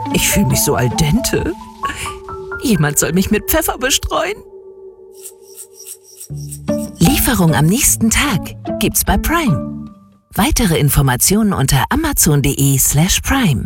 Ich fühle mich so al dente. Jemand soll mich mit Pfeffer bestreuen. Lieferung am nächsten Tag gibt's bei Prime. Weitere Informationen unter amazon.de/prime.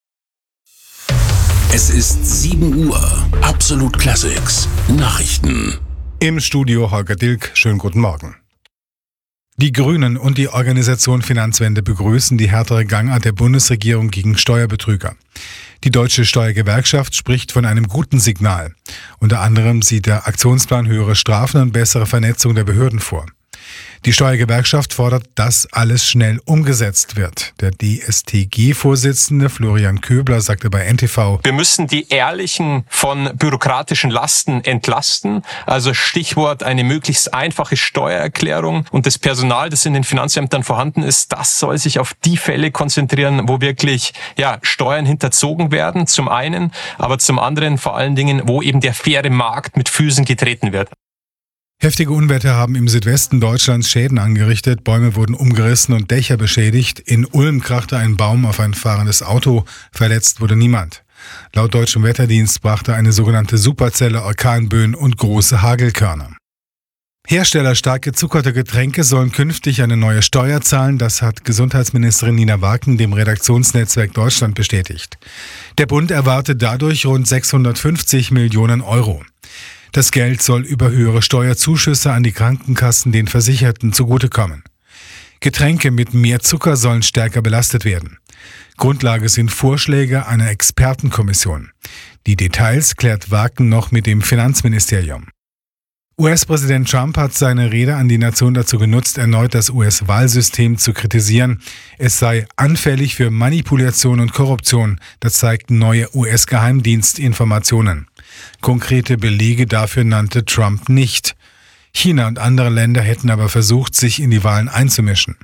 Es ist 7 Uhr. Absolut Classics. Nachrichten. Im Studio Holger Dilk. Schönen guten Morgen. Die Grünen und die Organisation Finanzwende begrüßen die härtere Gangart der Bundesregierung gegen Steuerbetrüger. Die Deutsche Steuergewerkschaft spricht von einem guten Signal. Unter anderem sieht der Aktionsplan höhere Strafen und bessere Vernetzung der Behörden vor. Die Steuergewerkschaft fordert, dass alles schnell umgesetzt wird. Der DSTG-Vorsitzende Florian Köbler sagte bei NTV: Wir müssen die Ehrlichen von bürokratischen Lasten entlasten. Also Stichwort eine möglichst einfache Steuererklärung. Und das Personal, das in den Finanzämtern vorhanden ist, das soll sich auf die Fälle konzentrieren, wo wirklich Steuern hinterzogen werden, zum einen, aber zum anderen vor allen Dingen, wo eben der faire Markt mit Füßen getreten wird. Heftige Unwetter haben im Südwesten Deutschlands Schäden angerichtet. Bäume wurden umgerissen und Dächer beschädigt. In Ulm krachte ein Baum auf ein fahrendes Auto. Verletzt wurde niemand. Laut deutschem Wetterdienst brachte eine sogenannte Superzelle Orkanböen und große Hagelkörner. Hersteller stark gezuckerte Getränke sollen künftig eine neue Steuer zahlen. Das hat Gesundheitsministerin Nina Waken dem Redaktionsnetzwerk Deutschland bestätigt. Der Bund erwartet dadurch rund 650 Millionen Euro. Das Geld soll über höhere Steuerzuschüsse an die Krankenkassen den Versicherten zugutekommen. Getränke mit mehr Zucker sollen stärker belastet werden. Grundlage sind Vorschläge einer Expertenkommission. Die Details klärt Waken noch mit dem Finanzministerium. US-Präsident Trump hat seine Rede an die Nation dazu genutzt, erneut das US-Wahlsystem zu kritisieren. Es sei anfällig für Manipulation und Korruption, das zeigten neue US-Geheimdienstinformationen. Konkrete Belege dafür nannte Trump nicht. China und andere Länder hätten aber versucht, sich in die Wahlen einzumischen.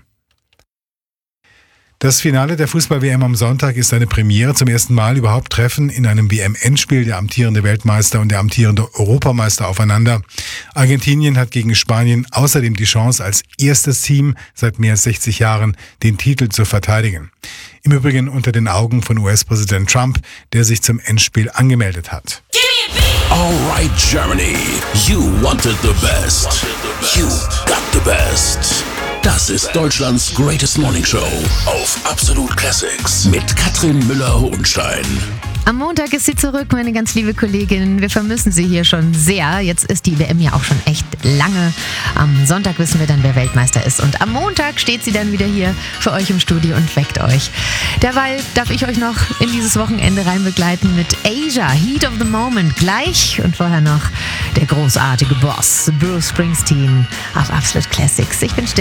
Das Finale der Fußball-WM am Sonntag ist eine Premiere. Zum ersten Mal überhaupt treffen in einem WM-Endspiel der amtierende Weltmeister und der amtierende Europameister aufeinander. Argentinien hat gegen Spanien außerdem die Chance, als erstes Team seit mehr als 60 Jahren den Titel zu verteidigen. Im Übrigen unter den Augen von US-Präsident Trump, der sich zum Endspiel angemeldet hat. All right, Germany. You wanted the best. You got the best. Das ist Deutschlands Greatest Morning Show auf Absolut Classics mit Katrin Müller-Hohenstein. Am Montag ist sie zurück, meine ganz liebe Kollegin. Wir vermissen sie hier schon sehr. Jetzt ist die WM ja auch schon echt lange. Am Sonntag wissen wir dann, wer Weltmeister ist. Und am Montag steht sie dann wieder hier für euch im Studio und weckt euch. Derweil darf ich euch noch in dieses Wochenende reinbegleiten mit Asia, Heat of the Moment, gleich. Und vorher noch der großartige Boss, Bruce Springsteen auf Absolut Classics. Ich bin Steffi.